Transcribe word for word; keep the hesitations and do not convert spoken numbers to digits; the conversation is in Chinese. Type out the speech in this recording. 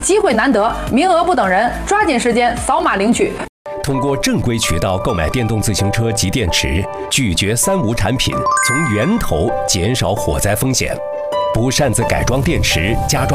机会难得，名额不等人，抓紧时间扫码领取。 通过正规渠道购买电动自行车及电池，拒绝三无产品，从源头减少火灾风险。不擅自改装电池、加装